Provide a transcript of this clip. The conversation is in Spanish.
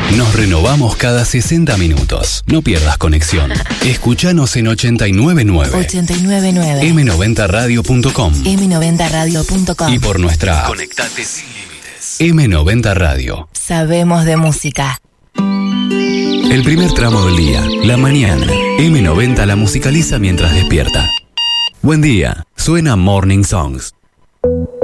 Nos renovamos cada 60 minutos. No pierdas conexión. Escuchanos en 899. 899. M90radio.com. M90radio.com. Y por nuestra app. Conectate sin límites. M90 Radio. Sabemos de música. El primer tramo del día, la mañana. M90 la musicaliza mientras despierta. Buen día. Suena Morning Songs.